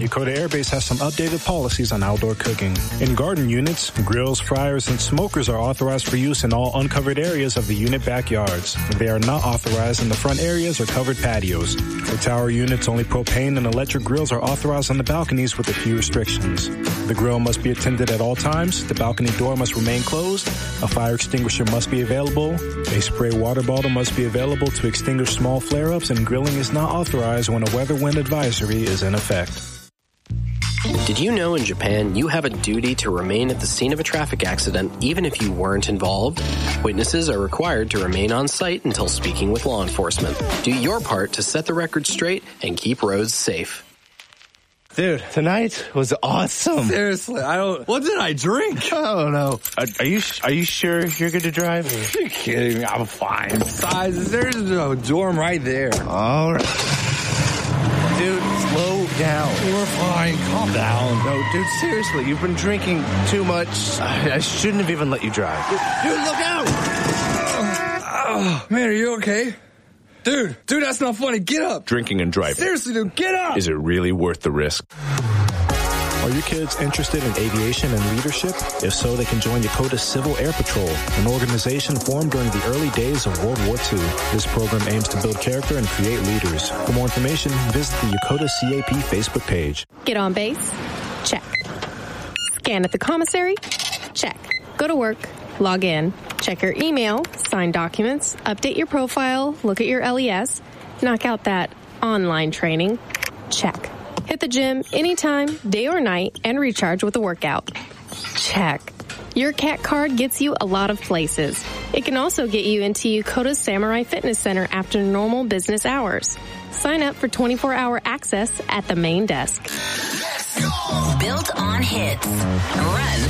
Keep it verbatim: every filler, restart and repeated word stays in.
Yokota Air Base has some updated policies on outdoor cooking. In garden units, grills, fryers, and smokers are authorized for use in all uncovered areas of the unit backyards. They are not authorized in the front areas or covered patios. For tower units, only propane and electric grills are authorized on the balconies with a few restrictions. The grill must be attended at all times, the balcony door must remain closed, a fire extinguisher must be available, a spray water bottle must be available to extinguish small flare-ups, and grilling is not authorized when a weather wind advisory is in effect. Did you know in Japan you have a duty to remain at the scene of a traffic accident even if you weren't involved? Witnesses are required to remain on site until speaking with law enforcement. Do your part to set the record straight and keep roads safe. Dude, tonight was awesome. Seriously, I don't... What did I drink? I don't know. Are, are you are you sure you're good to drive? Are you kidding me? I'm fine. Besides, there's a dorm right there. All right. Dude, slow down. We're fine. Calm down. No, dude, seriously, you've been drinking too much. I, I shouldn't have even let you drive. Dude, look out! Oh, man, are you okay? Dude, dude, that's not funny. Get up. Drinking and driving. Seriously, dude, get up. Is it really worth the risk? Are your kids interested in aviation and leadership? If so, they can join Yokota Civil Air Patrol, an organization formed during the early days of World War Two. This program aims to build character and create leaders. For more information, visit the Yokota C A P Facebook page. Get on base? Check. Scan at the commissary? Check. Go to work. Log in. Check your email. Sign documents. Update your profile. Look at your L E S. Knock out that online training. Check. Hit the gym anytime, day or night, and recharge with a workout. Check. Your C A T card gets you a lot of places. It can also get you into Yokota's Samurai Fitness Center after normal business hours. Sign up for twenty-four hour access at the main desk. Built on hits. Run